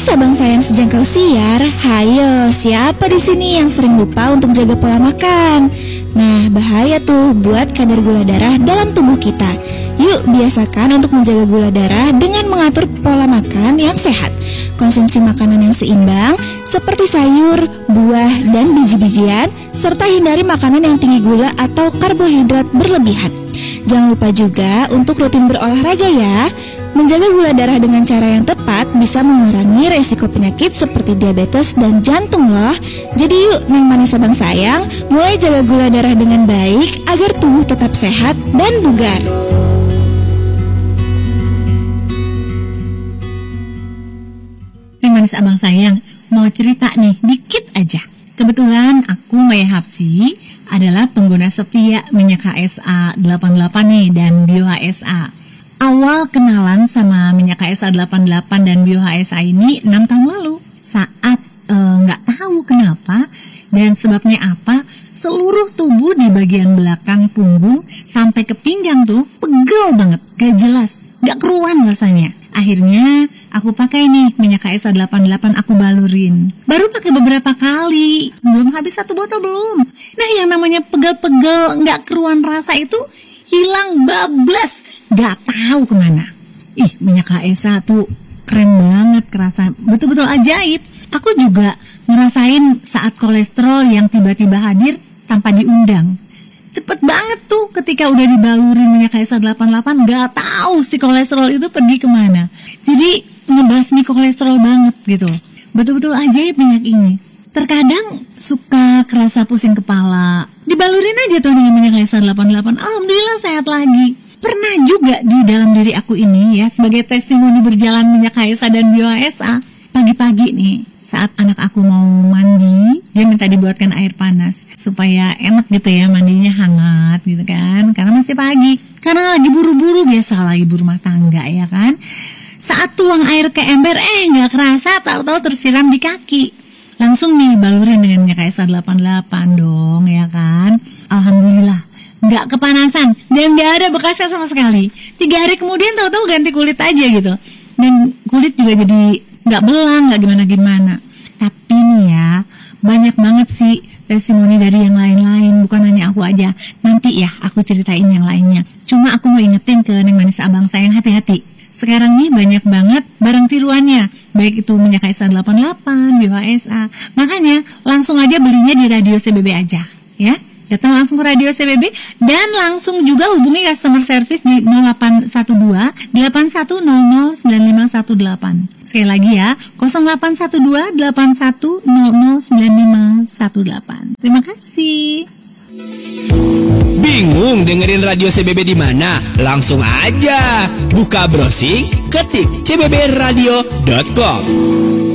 Sabang sayang sejangkau siar, hayo siapa di sini yang sering lupa untuk jaga pola makan? Nah, bahaya tuh buat kadar gula darah dalam tubuh kita. Yuk biasakan untuk menjaga gula darah dengan mengatur pola makan yang sehat. Konsumsi makanan yang seimbang seperti sayur, buah, dan biji-bijian, serta hindari makanan yang tinggi gula atau karbohidrat berlebihan. Jangan lupa juga untuk rutin berolahraga ya. Menjaga gula darah dengan cara yang tepat bisa mengurangi resiko penyakit seperti diabetes dan jantung loh. Jadi yuk Neng Manis Sabang sayang, mulai jaga gula darah dengan baik agar tubuh tetap sehat dan bugar. Neng Manis Abang sayang, mau cerita nih dikit aja. Kebetulan aku Maya Hapsi adalah pengguna setia minyak HSA 88 nih dan Bio HSA. Awal kenalan sama minyak HSA 88 dan Bio HSA ini 6 tahun lalu. Saat nggak tahu kenapa dan sebabnya apa, seluruh tubuh di bagian belakang punggung sampai ke pinggang tuh pegel banget, gak jelas, gak keruan rasanya. Akhirnya aku pakai nih minyak HSA 88, aku balurin. Baru pakai beberapa kali, belum habis 1 botol belum. Nah yang namanya pegel-pegel gak keruan rasa itu hilang bablas, gak tahu kemana. Minyak HSA tuh keren banget, kerasa betul-betul ajaib. Aku juga ngerasain saat kolesterol yang tiba-tiba hadir tanpa diundang. Cepet banget tuh ketika udah dibalurin minyak HSA 88, gak tahu si kolesterol itu pergi kemana. Jadi ngebasmi kolesterol banget gitu. Betul-betul ajaib minyak ini. Terkadang suka kerasa pusing kepala, dibalurin aja tuh dengan minyak HSA 88, alhamdulillah sehat lagi. Pernah juga di dalam diri aku ini ya, sebagai testimoni berjalan minyak HSA dan Bio HSA, pagi-pagi nih saat anak aku mau mandi, dia minta dibuatkan air panas supaya enak gitu ya, mandinya hangat gitu kan, karena masih pagi, karena lagi buru-buru, biasa lagi ibu rumah tangga ya kan. Saat tuang air ke ember, nggak kerasa tahu-tahu tersiram di kaki. Langsung nih balurin dengan minyak HSA 88 dong ya kan. Alhamdulillah nggak kepanasan dan nggak ada bekasnya sama sekali. 3 hari kemudian tahu-tahu ganti kulit aja gitu, dan kulit juga jadi nggak belang, nggak gimana-gimana. Tapi nih ya, banyak banget sih testimoni dari yang lain-lain, bukan hanya aku aja. Nanti ya aku ceritain yang lainnya. Cuma aku mau ingetin ke Neng Manis Abang sayang, hati-hati. Sekarang nih banyak banget barang tiruannya, baik itu minyak HSA 88, Bio HSA. Makanya langsung aja belinya di Radio CBB aja ya. Datang langsung ke Radio CBB dan langsung juga hubungi customer service di 0812 8100 9518. Sekali lagi ya, 0812 8100 9518. Terima kasih. Bingung dengerin Radio CBB di mana? Langsung aja buka browsing, ketik cbbradio.com.